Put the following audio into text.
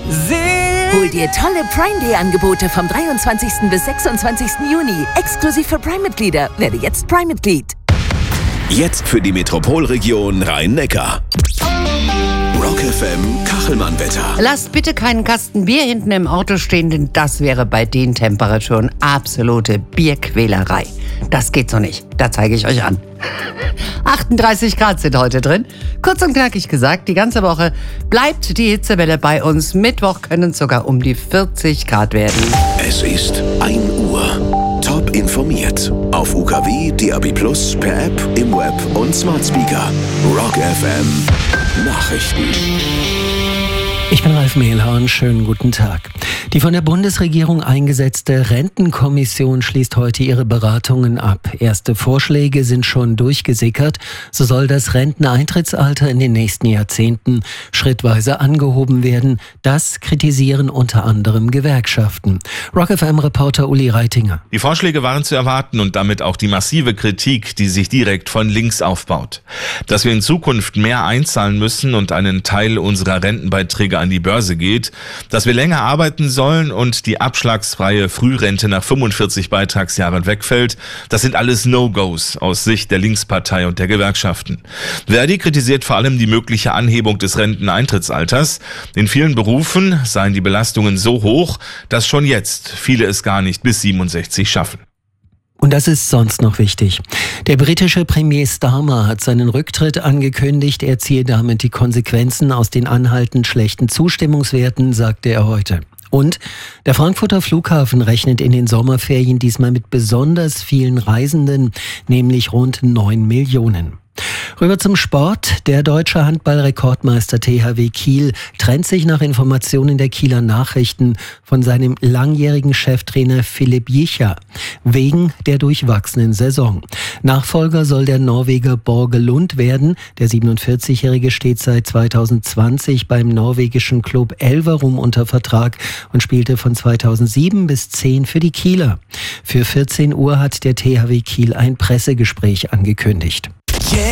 Hol dir tolle Prime Day Angebote vom 23. bis 26. Juni. Exklusiv für Prime-Mitglieder. Werde jetzt Prime-Mitglied. Jetzt für die Metropolregion Rhein-Neckar. Rock FM Kachelmann-Wetter. Lasst bitte keinen Kasten Bier hinten im Auto stehen, denn das wäre bei den Temperaturen absolute Bierquälerei. Das geht so nicht. Da zeige ich euch an. 38 Grad sind heute drin. Kurz und knackig gesagt, die ganze Woche bleibt die Hitzewelle bei uns. Mittwoch können es sogar um die 40 Grad werden. Es ist 1 Uhr. Top informiert. Auf UKW, DAB+, per App, im Web und Smart Speaker. Rock FM Nachrichten. Ich bin Ralf Mehlhorn, schönen guten Tag. Die von der Bundesregierung eingesetzte Rentenkommission schließt heute ihre Beratungen ab. Erste Vorschläge sind schon durchgesickert. So soll das Renteneintrittsalter in den nächsten Jahrzehnten schrittweise angehoben werden. Das kritisieren unter anderem Gewerkschaften. Rock FM-Reporter Uli Reitinger. Die Vorschläge waren zu erwarten und damit auch die massive Kritik, die sich direkt von links aufbaut. Dass wir in Zukunft mehr einzahlen müssen und einen Teil unserer Rentenbeiträge an die Börse geht, dass wir länger arbeiten sollen und die abschlagsfreie Frührente nach 45 Beitragsjahren wegfällt, das sind alles No-Gos aus Sicht der Linkspartei und der Gewerkschaften. Verdi kritisiert vor allem die mögliche Anhebung des Renteneintrittsalters. In vielen Berufen seien die Belastungen so hoch, dass schon jetzt viele es gar nicht bis 67 schaffen. Und das ist sonst noch wichtig. Der britische Premier Starmer hat seinen Rücktritt angekündigt. Er ziehe damit die Konsequenzen aus den anhaltend schlechten Zustimmungswerten, sagte er heute. Und der Frankfurter Flughafen rechnet in den Sommerferien diesmal mit besonders vielen Reisenden, nämlich rund 9 Millionen. Rüber zum Sport. Der deutsche Handball-Rekordmeister THW Kiel trennt sich nach Informationen der Kieler Nachrichten von seinem langjährigen Cheftrainer Philipp Jicha wegen der durchwachsenen Saison. Nachfolger soll der Norweger Borge Lund werden. Der 47-Jährige steht seit 2020 beim norwegischen Club Elverum unter Vertrag und spielte von 2007 bis 2010 für die Kieler. Für 14 Uhr hat der THW Kiel ein Pressegespräch angekündigt.